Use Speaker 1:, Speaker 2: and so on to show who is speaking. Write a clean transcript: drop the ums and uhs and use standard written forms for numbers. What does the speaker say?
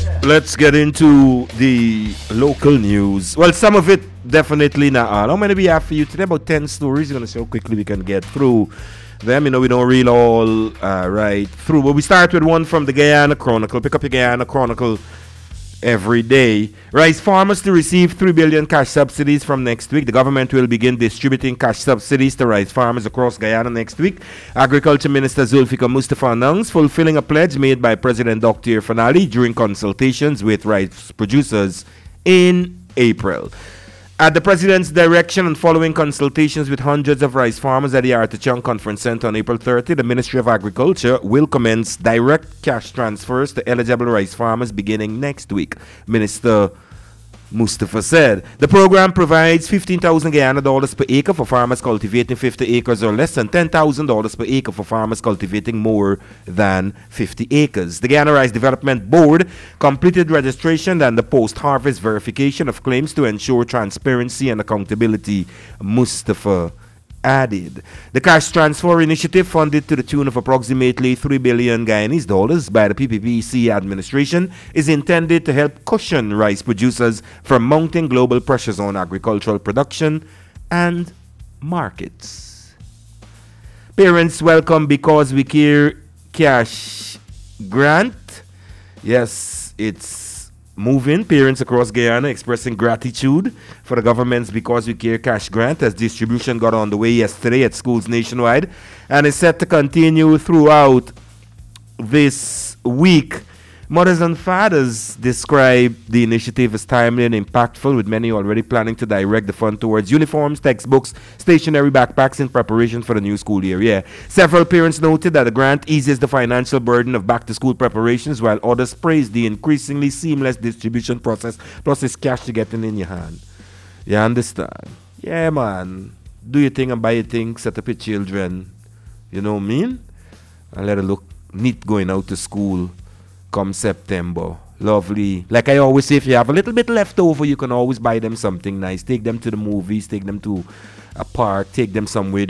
Speaker 1: Let's get into the local news. Well, some of it definitely not all. How many we have for you today? About 10 stories. You're going to see how quickly we can get through them. We don't reel all right through. But we start with one from the Guyana Chronicle. Pick up your Guyana Chronicle every day. Rice farmers to receive 3 billion cash subsidies from next week. The government will begin distributing cash subsidies to rice farmers across Guyana next week. Agriculture Minister Zulfikar Mustafa announced, fulfilling a pledge made by President Dr. Fanali during consultations with rice producers in April. At the President's direction and following consultations with hundreds of rice farmers at the Artichon Conference Center on April 30, the Ministry of Agriculture will commence direct cash transfers to eligible rice farmers beginning next week, Minister Mustafa said. The program provides $15,000 Guyana dollars per acre for farmers cultivating 50 acres or less and $10,000 per acre for farmers cultivating more than 50 acres. The Guyana Rice Development Board completed registration and the post-harvest verification of claims to ensure transparency and accountability, Mustafa added. The cash transfer initiative, funded to the tune of approximately 3 billion Guyanese dollars by the PPPC administration, is intended to help cushion rice producers from mounting global pressures on agricultural production and markets. Parents welcome Because We Care cash grant. Yes, it's moving. Parents across Guyana expressing gratitude for the government's Because We Care cash grant as distribution got underway yesterday at schools nationwide and is set to continue throughout this week. Mothers and fathers describe the initiative as timely and impactful, with many already planning to direct the fund towards uniforms, textbooks, stationery, backpacks in preparation for the new school year. Several parents noted that the grant eases the financial burden of back-to-school preparations, while others praised the increasingly seamless distribution process, plus it's cash to get in your hand. You understand? Yeah, man. Do your thing and buy your thing, set up your children. You know what I mean? And let it look neat going out to school come September. Lovely. Like I always say, if you have a little bit left over, you can always buy them something nice. Take them to the movies, take them to a park, take them somewhere